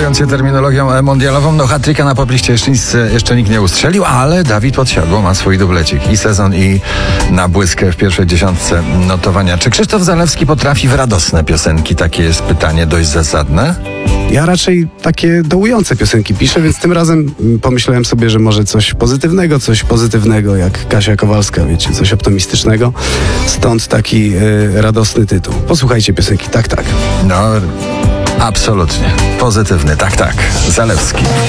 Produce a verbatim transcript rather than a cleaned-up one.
posługując się terminologią mundialową, no hat-tricka na popliście jeszcze, nic, jeszcze nikt nie ustrzelił, ale Dawid Podsiadło ma swój dublecik. I sezon, i na błyskę w pierwszej dziesiątce notowania. Czy Krzysztof Zalewski potrafi w radosne piosenki? Takie jest pytanie dość zasadne. Ja raczej takie dołujące piosenki piszę, więc tym razem pomyślałem sobie, że może coś pozytywnego, coś pozytywnego, jak Kasia Kowalska, wiecie, coś optymistycznego. Stąd taki y, radosny tytuł. Posłuchajcie piosenki, tak, tak. No, absolutnie. Pozytywny, tak, tak. Zalewski.